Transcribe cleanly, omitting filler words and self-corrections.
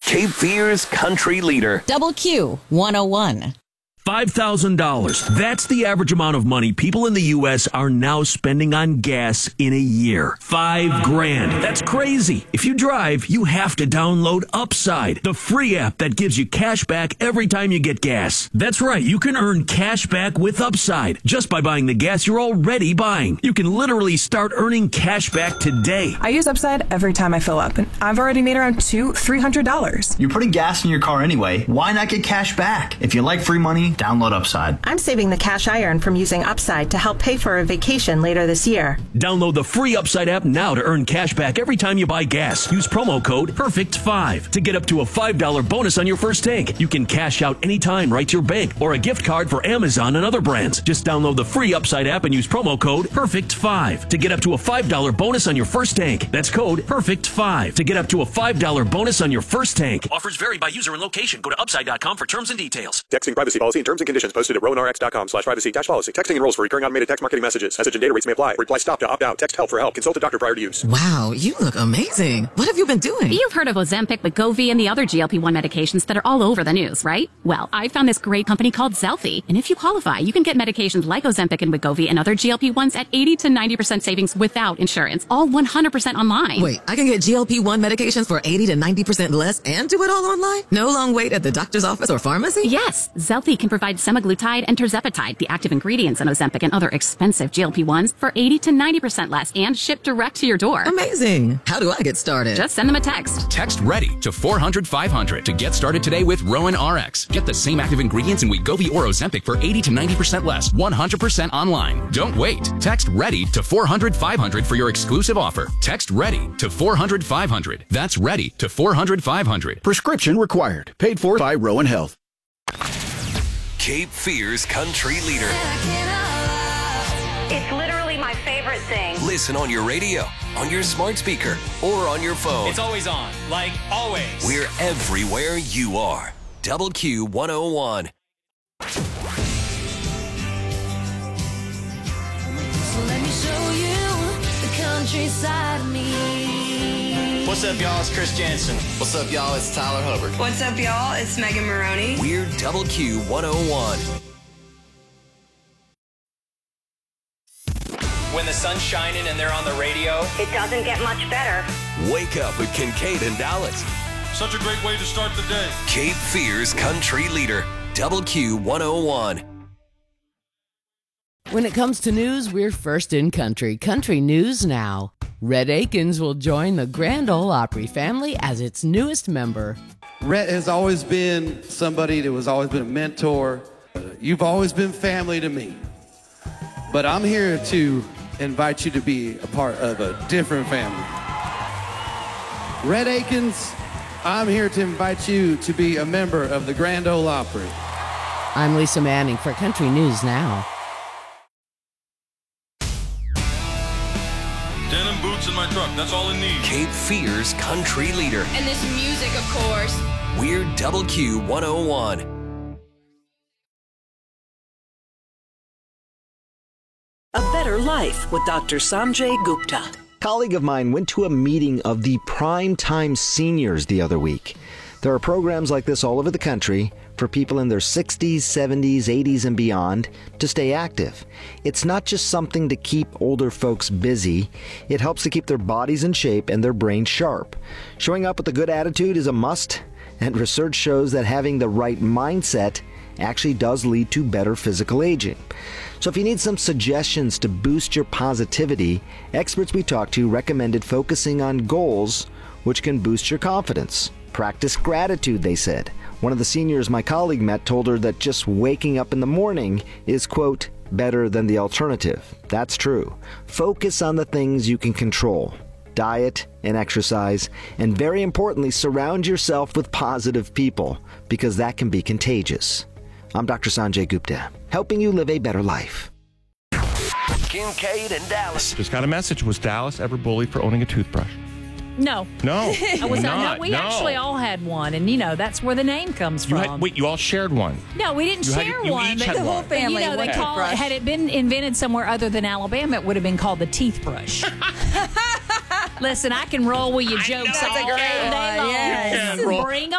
Cape Fear's country leader. Double Q 101. $5,000. That's the average amount of money people in the U.S. are now spending on gas in a year. $5,000. That's crazy. If you drive, you have to download Upside, the free app that gives you cash back every time you get gas. That's right. You can earn cash back with Upside just by buying the gas you're already buying. You can literally start earning cash back today. I use Upside every time I fill up, and I've already made around $300. You're putting gas in your car anyway. Why not get cash back? If you like free money, download Upside. I'm saving the cash I earn from using Upside to help pay for a vacation later this year. Download the free Upside app now to earn cash back every time you buy gas. Use promo code PERFECT5 to get up to a $5 bonus on your first tank. You can cash out anytime right to your bank or a gift card for Amazon and other brands. Just download the free Upside app and use promo code PERFECT5 to get up to a $5 bonus on your first tank. That's code PERFECT5 to get up to a $5 bonus on your first tank. Offers vary by user and location. Go to Upside.com for terms and details. Texting privacy policy and terms and conditions posted at rowanrx.com/privacy-policy. Texting enrolls for recurring automated text marketing messages. Message and data rates may apply. Reply stop to opt out. Text help for help. Consult a doctor prior to use. Wow, you look amazing. What have you been doing? You've heard of Ozempic, Wegovy, and the other GLP-1 medications that are all over the news, right? Well, I found this great company called Zelfie, and if you qualify, you can get medications like Ozempic and Wegovy and other GLP-1s at 80 to 90% savings without insurance, all 100% online. Wait, I can get GLP-1 medications for 80 to 90% less and do it all online? No long wait at the doctor's office or pharmacy? Yes, Zelfie can provide semaglutide and tirzepatide, the active ingredients in Ozempic and other expensive GLP-1s, for 80 to 90% less and shipped direct to your door. Amazing. How do I get started? Just send them a text. Text READY to 400-500 to get started today with Rowan RX. Get the same active ingredients in Wegovy or Ozempic for 80 to 90% less, 100% online. Don't wait. Text READY to 400-500 for your exclusive offer. Text READY to 400-500. That's READY to 400-500. Prescription required. Paid for by Rowan Health. Cape Fear's country leader. It's literally my favorite thing. Listen on your radio, on your smart speaker, or on your phone. It's always on, like always. We're everywhere you are. Double Q 101. So let me show you the countryside of me. What's up, y'all? It's Chris Jansen. What's up, y'all? It's Tyler Hubbard. What's up, y'all? It's Megan Maroney. We're Double Q 101. When the sun's shining and they're on the radio, it doesn't get much better. Wake up with Kincaid and Dallas. Such a great way to start the day. Cape Fear's country leader. Double Q 101. When it comes to news, we're first in country. Country News Now. Rhett Akins will join the Grand Ole Opry family as its newest member. Rhett has always been somebody that has always been a mentor. You've always been family to me. But I'm here to invite you to be a part of a different family. Rhett Akins, I'm here to invite you to be a member of the Grand Ole Opry. I'm Lisa Manning for Country News Now. Denim boots in my truck. That's all it needs. Cape Fear's country leader. And this music, of course. We're Double Q 101. A Better Life with Dr. Sanjay Gupta. A colleague of mine went to a meeting of the Primetime Seniors the other week. There are programs like this all over the country for people in their 60s, 70s, 80s, and beyond to stay active. It's not just something to keep older folks busy. It helps to keep their bodies in shape and their brains sharp. Showing up with a good attitude is a must, and research shows that having the right mindset actually does lead to better physical aging. So if you need some suggestions to boost your positivity, experts we talked to recommended focusing on goals which can boost your confidence. Practice gratitude, they said. One of the seniors my colleague met told her that just waking up in the morning is, quote, better than the alternative. That's true. Focus on the things you can control. Diet and exercise, and very importantly, surround yourself with positive people, because that can be contagious. I'm Dr. Sanjay Gupta, helping you live a better life. Kincaid and Dallas. Just got a message. Was Dallas ever bullied for owning a toothbrush? No. No. I was not. No, we actually all had one, and that's where the name comes from. Wait, you all shared one? No, we didn't share one. But the whole family. They call it. Had it been invented somewhere other than Alabama, it would have been called the teeth brush. Listen, I can roll with your jokes all day long. Yes. Bring 'em